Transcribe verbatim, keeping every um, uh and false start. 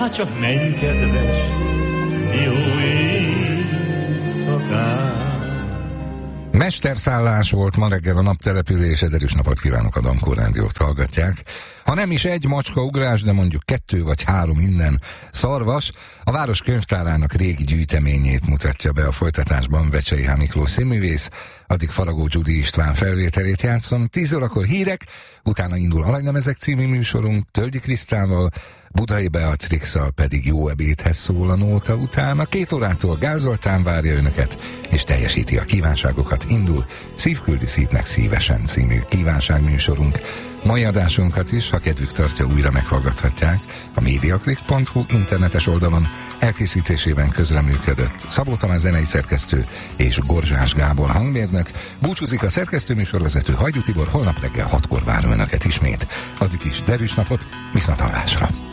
hát csak menj, kedves, jó éjszakát. Mesterszállás volt ma reggel a naptelepülése, erős napot kívánok, a Dankó Rádiót hallgatják. Ha nem is egy macska ugrás, de mondjuk kettő vagy három innen szarvas, a város könyvtárának régi gyűjteményét mutatja be a folytatásban Vecsei H. Miklós színművész, addig Faragó Gyudi István felvételét játszom. tíz órakor hírek, utána indul Alanylemezek című műsorunk Tölgyi Krisztával, Budai Beatrixal pedig Jó ebédhez szól a nóta utána. Két órától Gál Zoltán várja önöket, és teljesíti a kívánságokat. Indul Szívküldi szívnek szívesen című kívánságműsorunk. Mai adásunkat is, ha kedvük tartja, újra meghallgathatják a mediaclick pont hu internetes oldalon. Elkészítésében közreműködött Szabó Tamás zenei szerkesztő és Gorzsás Gábor hangmérnök. Búcsúzik a szerkesztő műsorvezető Hajdú Tibor, holnap reggel hatkor várom önöket ismét. Addig is derűs napot, viszonthallásra!